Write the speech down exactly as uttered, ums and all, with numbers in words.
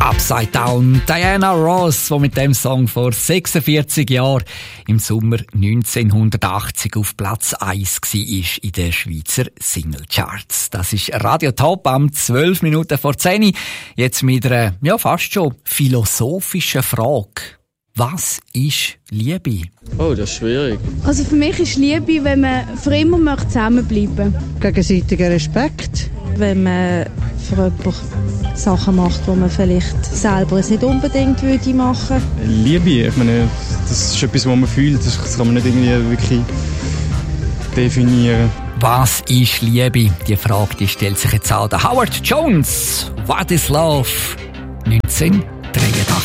Upside Down, Diana Ross, die mit dem Song vor sechsundvierzig Jahren im Sommer neunzehnhundertachtzig auf Platz eins war in den Schweizer Singlecharts. Das ist Radio Top am zwölf Minuten vor zehn. Jetzt mit einer, ja, fast schon philosophischen Frage. Was ist Liebe? Oh, das ist schwierig. Also für mich ist Liebe, wenn man für immer zusammenbleiben möchte. Gegenseitiger Respekt. Wenn man für jemanden Sachen macht, die man vielleicht selber nicht unbedingt würde machen würde. Liebe, ich meine, das ist etwas, was man fühlt. Das kann man nicht irgendwie wirklich definieren. Was ist Liebe? Die Frage die stellt sich jetzt auch der Howard Jones. What is Love? neunzehnhundertdreiundachtzig.